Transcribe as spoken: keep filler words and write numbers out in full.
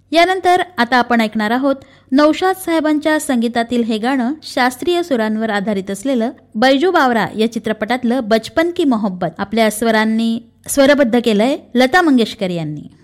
यानंतर आता आपण ऐकणार आहोत नौशाद साहेबांच्या संगीतातील हे गाणं शास्त्रीय सुरांवर आधारित असलेलं बैजू बावरा या चित्रपटातलं बचपन की मोहब्बत. आपल्या स्वरांनी स्वरबद्ध केलंय लता मंगेशकर यांनी.